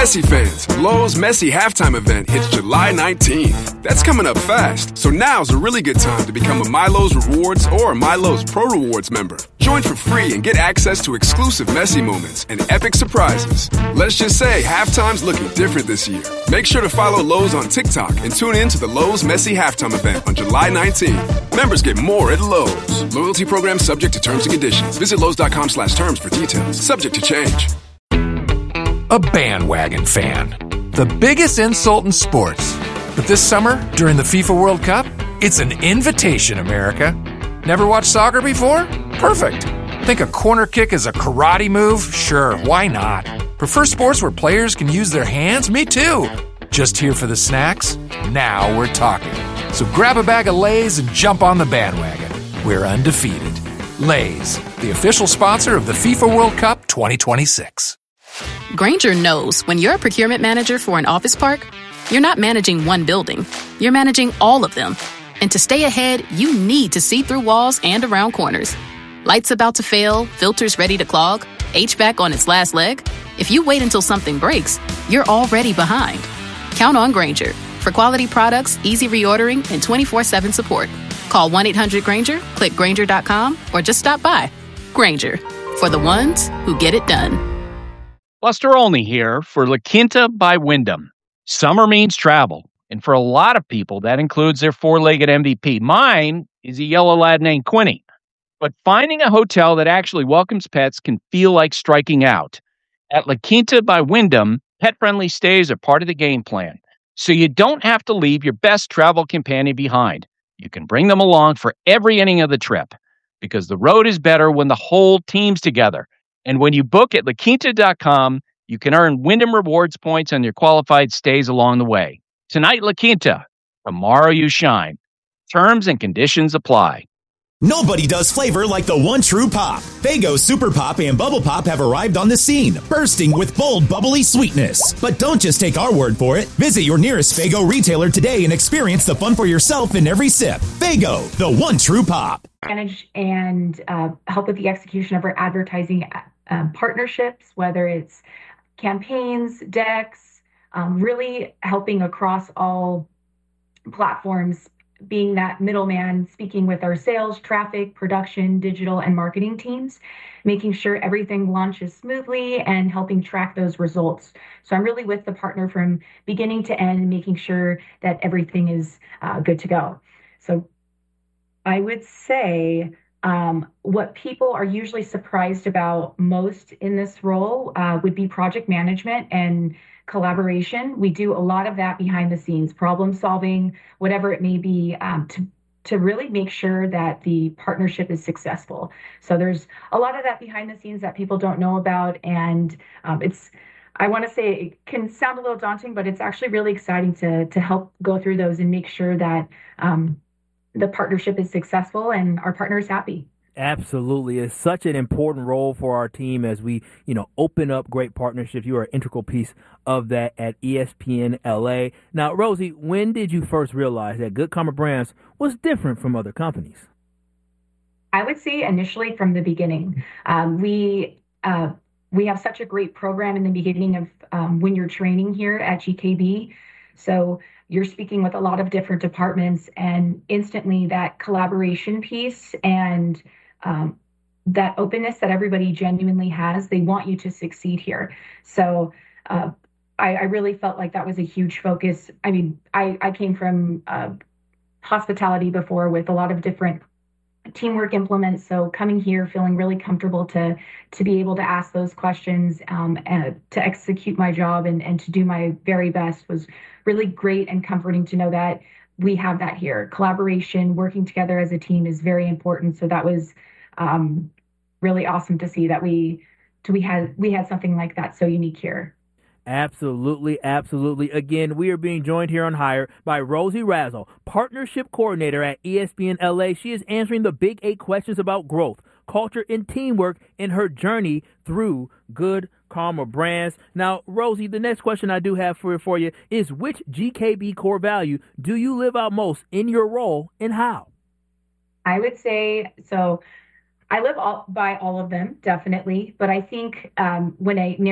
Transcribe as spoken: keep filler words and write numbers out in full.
Messi fans, Lowe's Messi halftime event hits July nineteenth. That's coming up fast, so now's a really good time to become a MyLowe's Rewards or MyLowe's Pro Rewards member. Join for free and get access to exclusive Messi moments and epic surprises. Let's just say halftime's looking different this year. Make sure to follow Lowe's on TikTok and tune in to the Lowe's Messi halftime event on July nineteenth. Members get more at Lowe's. Loyalty program subject to terms and conditions. Visit Lowe's.com slash terms for details. Subject to change. A bandwagon fan. The biggest insult in sports. But this summer, during the FIFA World Cup, it's an invitation, America. Never watched soccer before? Perfect. Think a corner kick is a karate move? Sure, why not? Prefer sports where players can use their hands? Me too. Just here for the snacks? Now we're talking. So grab a bag of Lay's and jump on the bandwagon. We're undefeated. Lay's, the official sponsor of the FIFA World Cup twenty twenty-six. Grainger knows when you're a procurement manager for an office park, you're not managing one building. You're managing all of them. And to stay ahead, you need to see through walls and around corners. Lights about to fail, filters ready to clog, H V A C on its last leg. If you wait until something breaks, you're already behind. Count on Grainger for quality products, easy reordering, and twenty-four seven support. Call one eight hundred Grainger, click Grainger dot com, or just stop by. Grainger, for the ones who get it done. Buster Olney here for La Quinta by Wyndham. Summer means travel, and for a lot of people, that includes their four-legged M V P. Mine is a yellow lad named Quinny. But finding a hotel that actually welcomes pets can feel like striking out. At La Quinta by Wyndham, pet-friendly stays are part of the game plan, so you don't have to leave your best travel companion behind. You can bring them along for every inning of the trip, because the road is better when the whole team's together. And when you book at La Quinta dot com, you can earn Wyndham Rewards points on your qualified stays along the way. Tonight, La Quinta. Tomorrow, you shine. Terms and conditions apply. Nobody does flavor like the one true pop. Faygo Super Pop and Bubble Pop have arrived on the scene, bursting with bold, bubbly sweetness. But don't just take our word for it. Visit your nearest Faygo retailer today and experience the fun for yourself in every sip. Faygo, the one true pop. Manage and uh, help with the execution of our advertising um, partnerships, whether it's campaigns, decks, um, really helping across all platforms, being that middleman, speaking with our sales, traffic, production, digital, and marketing teams, making sure everything launches smoothly and helping track those results. So I'm really with the partner from beginning to end, making sure that everything is uh, good to go. So I would say um, what people are usually surprised about most in this role uh, would be project management and collaboration. We do a lot of that behind the scenes, problem solving, whatever it may be, um, to to really make sure that the partnership is successful. So there's a lot of that behind the scenes that people don't know about, and um, it's I want to say it can sound a little daunting, but it's actually really exciting to to help go through those and make sure that um, the partnership is successful and our partner is happy. Absolutely. It's such an important role for our team as we, you know, open up great partnerships. You are an integral piece of that at E S P N L A. Now, Rosie, when did you first realize that Good Karma Brands was different from other companies? I would say initially from the beginning. Um, we uh, we have such a great program in the beginning of um, when you're training here at G K B. So you're speaking with a lot of different departments, and instantly that collaboration piece and um, that openness that everybody genuinely has, they want you to succeed here. So uh, I, I really felt like that was a huge focus. I mean, I, I came from uh, hospitality before with a lot of different teamwork implements. So coming here, feeling really comfortable to to be able to ask those questions, um, and to execute my job and, and to do my very best was really great and comforting to know that we have that here. Collaboration, working together as a team is very important. So that was um, really awesome to see that we we had we had something like that so unique here. Absolutely, absolutely. Again, we are being joined here on Hire by Rosie Razzle, Partnership Coordinator at E S P N L A. She is answering the big eight questions about growth, culture, and teamwork in her journey through Good Karma Brands. Now, Rosie, the next question I do have for, for you is, which G K B core value do you live out most in your role, and how? I would say, so I live all, by all of them, definitely. But I think um, when I